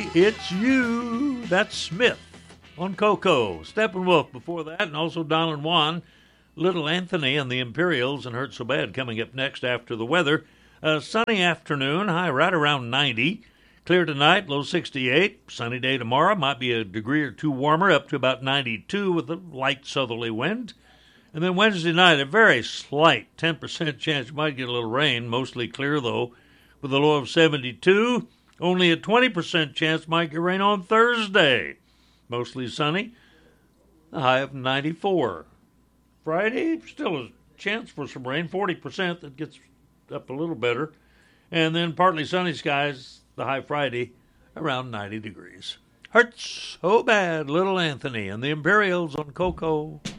It's You. That's Smith on Coco. Steppenwolf before that, and also Donald Juan. Little Anthony and the Imperials and Hurt So Bad coming up next after the weather. A sunny afternoon, high right around 90. Clear tonight, low 68. Sunny day tomorrow, might be a degree or two warmer, up to about 92 with a light southerly wind. And then Wednesday night, a very slight 10% chance you might get a little rain, mostly clear though, with a low of 72. Only a 20% chance might get rain on Thursday. Mostly sunny, a high of 94. Friday, still a chance for some rain, 40%. That gets up a little better. And then partly sunny skies, the high Friday, around 90 degrees. Hurts So Bad, Little Anthony and the Imperials on Coco.